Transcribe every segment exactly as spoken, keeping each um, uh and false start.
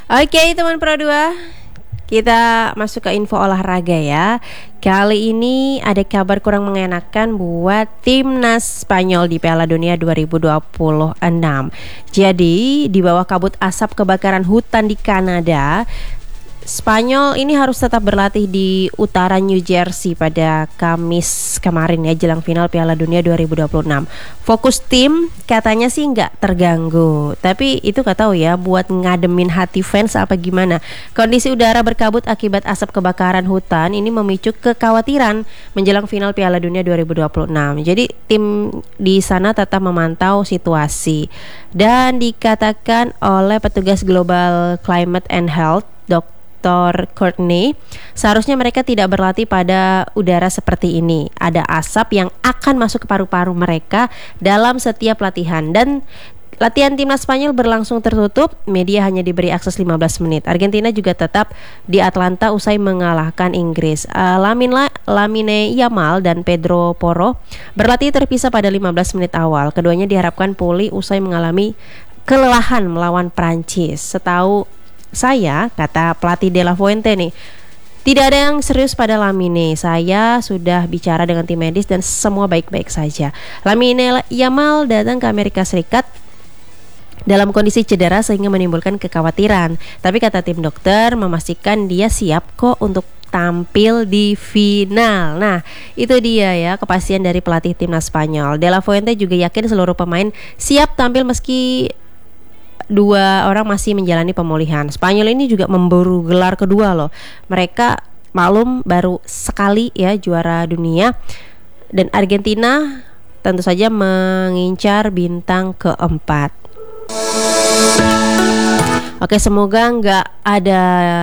Oke teman Pro dua, kita masuk ke info olahraga ya. Kali ini ada kabar kurang mengenakan buat timnas Spanyol di Piala Dunia dua ribu dua puluh enam. Jadi di bawah kabut asap kebakaran hutan di Kanada, Spanyol ini harus tetap berlatih di utara New Jersey pada Kamis kemarin ya, jelang final Piala Dunia dua ribu dua puluh enam. Fokus tim katanya sih nggak terganggu, tapi itu nggak tahu ya buat ngademin hati fans apa gimana. Kondisi udara berkabut akibat asap kebakaran hutan ini memicu kekhawatiran menjelang final Piala Dunia dua ribu dua puluh enam. Jadi tim di sana tetap memantau situasi dan dikatakan oleh petugas Global Climate and Health Dok Doktor Courtney, seharusnya mereka tidak berlatih pada udara seperti ini. Ada asap yang akan masuk ke paru-paru mereka dalam setiap latihan. Dan latihan timnas Spanyol berlangsung tertutup, media hanya diberi akses lima belas menit. Argentina juga tetap di Atlanta usai mengalahkan Inggris. uh, Lamine, Lamine Yamal dan Pedro Porro berlatih terpisah pada lima belas menit awal. Keduanya diharapkan pulih usai mengalami kelelahan melawan Prancis. Setahu saya, kata pelatih De La Fuente nih, tidak ada yang serius pada Lamine. Saya sudah bicara dengan tim medis dan semua baik-baik saja. Lamine Yamal datang ke Amerika Serikat dalam kondisi cedera sehingga menimbulkan kekhawatiran. Tapi kata tim dokter memastikan dia siap kok untuk tampil di final. Nah, itu dia ya kepastian dari pelatih timnas Spanyol. De La Fuente juga yakin seluruh pemain siap tampil meski dua orang masih menjalani pemulihan. Spanyol ini juga memburu gelar kedua loh. Mereka maklum baru sekali ya juara dunia. Dan Argentina tentu saja mengincar bintang keempat. Oke, semoga nggak ada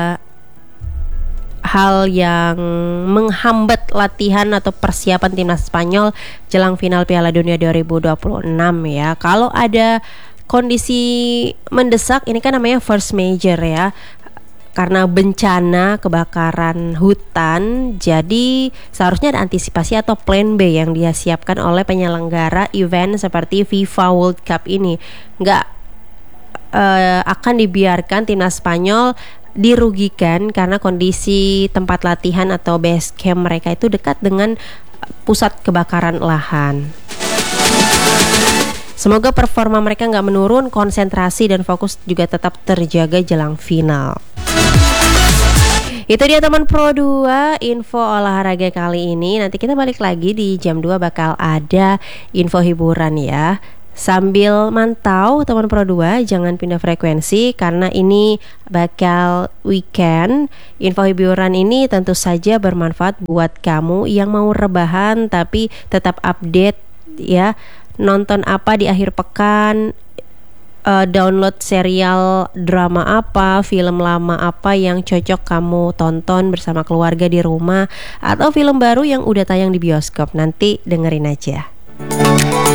hal yang menghambat latihan atau persiapan timnas Spanyol jelang final Piala Dunia dua ribu dua puluh enam ya. Kalau ada kondisi mendesak, ini kan namanya force major ya, karena bencana kebakaran hutan. Jadi seharusnya ada antisipasi atau plan B yang dia siapkan oleh penyelenggara event seperti FIFA World Cup ini. Nggak uh, akan dibiarkan timnas Spanyol dirugikan karena kondisi tempat latihan atau base camp mereka itu dekat dengan pusat kebakaran lahan. Semoga performa mereka nggak menurun, konsentrasi dan fokus juga tetap terjaga jelang final. Itu dia teman Pro dua, info olahraga kali ini. Nanti kita balik lagi di jam dua bakal ada info hiburan ya. Sambil mantau teman Pro dua, jangan pindah frekuensi karena ini bakal weekend. Info hiburan ini tentu saja bermanfaat buat kamu yang mau rebahan tapi tetap update ya. Nonton apa di akhir pekan, uh, download serial drama apa, film lama apa yang cocok kamu tonton bersama keluarga di rumah, atau film baru yang udah tayang di bioskop. Nanti dengerin aja.